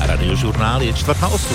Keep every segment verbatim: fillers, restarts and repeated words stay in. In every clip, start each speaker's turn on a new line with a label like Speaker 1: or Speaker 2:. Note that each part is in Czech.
Speaker 1: Radiožurnál je čtvrt na osm.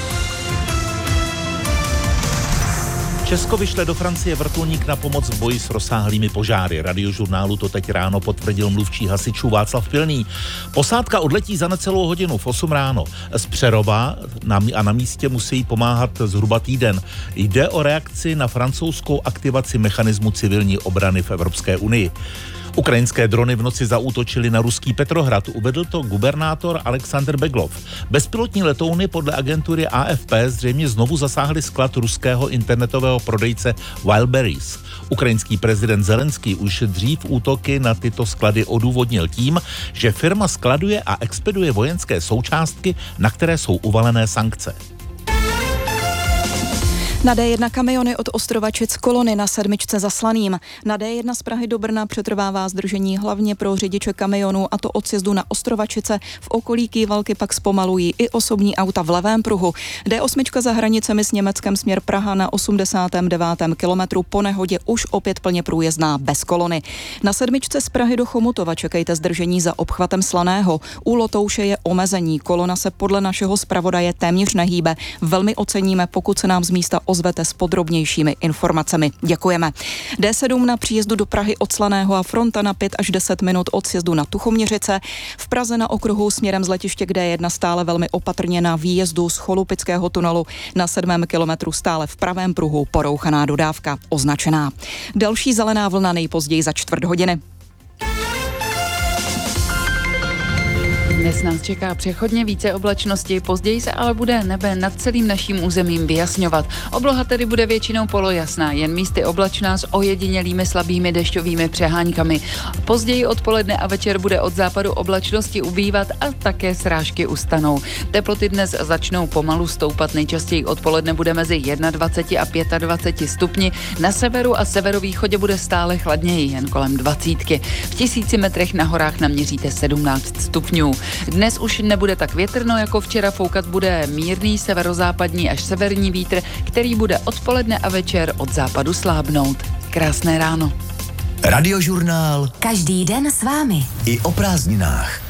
Speaker 1: Česko vyšle do Francie vrtulník na pomoc v boji s rozsáhlými požáry. Radiožurnálu to teď ráno potvrdil mluvčí hasičů Václav Pilný. Posádka odletí za necelou hodinu v osm ráno. Z Přerova a na místě musí pomáhat zhruba týden. Jde o reakci na francouzskou aktivaci mechanismu civilní obrany v Evropské unii. Ukrajinské drony v noci zaútočily na ruský Petrohrad, uvedl to gubernátor Alexander Beglov. Bezpilotní letouny podle agentury A F P zřejmě znovu zasáhly sklad ruského internetového prodejce Wildberries. Ukrajinský prezident Zelenský už dřív útoky na tyto sklady odůvodnil tím, že firma skladuje a expeduje vojenské součástky, na které jsou uvalené sankce.
Speaker 2: Na D jedna kamiony od Ostrovačic kolony na sedmičce za Slaným. Na D jedna z Prahy do Brna přetrvává zdržení hlavně pro řidiče kamionů, a to od sjezdu na Ostrovačice. V okolí Kývalky pak zpomalují i osobní auta v levém pruhu. D osm za hranicemi s Německem směr Praha na osmdesátém devátém kilometru po nehodě už opět plně průjezdná bez kolony. Na sedmičce z Prahy do Chomutova čekejte zdržení za obchvatem Slaného. U Lotouše je omezení. Kolona se podle našeho zpravodaje téměř nehýbe. Velmi oceníme, pokud se nám z místa ozvete s podrobnějšími informacemi. Děkujeme. D sedm na příjezdu do Prahy od Slaného a fronta na pět až deset minut od sjezdu na Tuchoměřice. V Praze na okruhu směrem z letiště k D jedna stále velmi opatrně na výjezdu z Cholupického tunelu. Na sedmém kilometru stále v pravém pruhu porouchaná dodávka označená. Další zelená vlna nejpozději za čtvrt hodiny.
Speaker 3: Dnes nás čeká přechodně více oblačnosti, později se ale bude nebe nad celým naším územím vyjasňovat. Obloha tedy bude většinou polojasná, jen místy oblačná s ojedinělými slabými dešťovými přeháňkami. Později odpoledne a večer bude od západu oblačnosti ubývat a také srážky ustanou. Teploty dnes začnou pomalu stoupat, nejčastěji odpoledne bude mezi dvacet jedna a dvacet pět stupni, na severu a severovýchodě bude stále chladněji, jen kolem dvacítky. V tisíci metrech na horách naměříte sedmnáct stupňů. Dnes už nebude tak větrno jako včera, foukat bude mírný severozápadní až severní vítr, který bude odpoledne a večer od západu slábnout. Krásné ráno.
Speaker 4: Radiožurnál.
Speaker 5: Každý den s vámi.
Speaker 4: I o prázdninách.